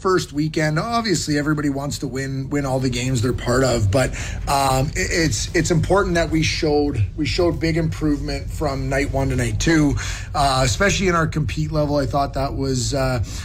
first weekend, obviously everybody wants to win all the games they're part of, but it's important that we showed big improvement from night 1 to night 2, especially in our compete level. I thought that was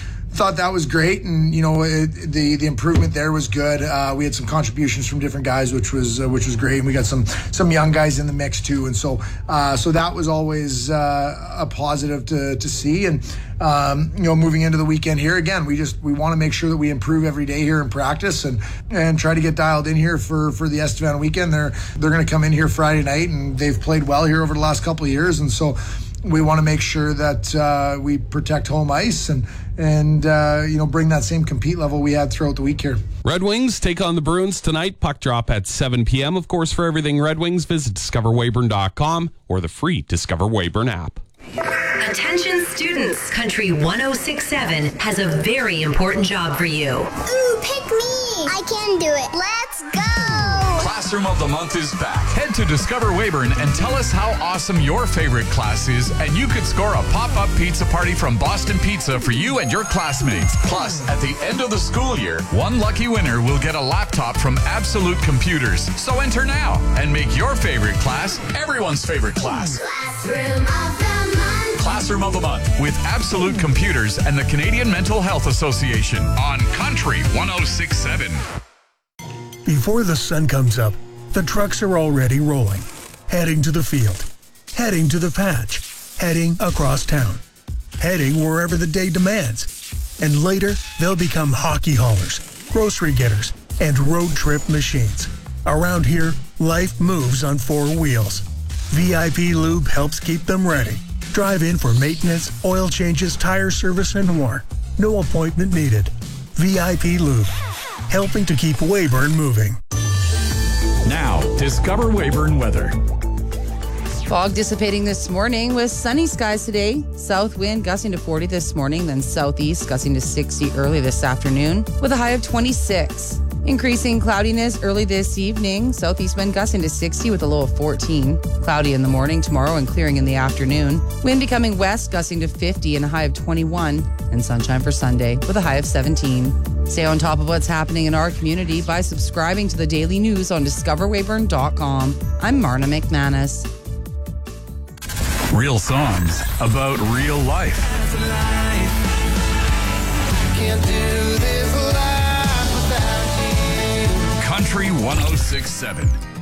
great, and the improvement there was good. We had some contributions from different guys, which was great, and we got some young guys in the mix too, and so that was always a positive to see. And moving into the weekend here again, we want to make sure that we improve every day here in practice and try to get dialed in here for the Estevan weekend. They're going to come in here Friday night, and they've played well here over the last couple of years, and so we want to make sure that we protect home ice and bring that same compete level we had throughout the week here. Red Wings take on the Bruins tonight. Puck drop at 7 p.m. Of course, for everything Red Wings, visit discoverweyburn.com or the free Discover Weyburn app. Attention students, Country 106.7 has a very important job for you. Ooh, pick me! I can do it. Let's go! Classroom of the Month is back. Head to Discover Weyburn and tell us how awesome your favorite class is, and you could score a pop-up pizza party from Boston Pizza for you and your classmates. Plus, at the end of the school year, one lucky winner will get a laptop from Absolute Computers. So enter now and make your favorite class everyone's favorite class. Classroom of the Month. Classroom of the Month with Absolute Computers and the Canadian Mental Health Association on Country 106.7. Before the sun comes up, the trucks are already rolling, heading to the field, heading to the patch, heading across town, heading wherever the day demands. And later, they'll become hockey haulers, grocery getters, and road trip machines. Around here, life moves on 4 wheels. VIP Lube helps keep them ready. Drive in for maintenance, oil changes, tire service, and more. No appointment needed. VIP Lube, helping to keep Weyburn moving. Now, Discover Weyburn weather. Fog dissipating this morning with sunny skies today. South wind gusting to 40 this morning, then southeast gusting to 60 early this afternoon with a high of 26. Increasing cloudiness early this evening. Southeast wind gusting to 60 with a low of 14. Cloudy in the morning tomorrow and clearing in the afternoon. Wind becoming west gusting to 50 and a high of 21. And sunshine for Sunday with a high of 17. Stay on top of what's happening in our community by subscribing to the daily news on discoverweyburn.com. I'm Marna McManus. Real songs about real life. Country 106.7.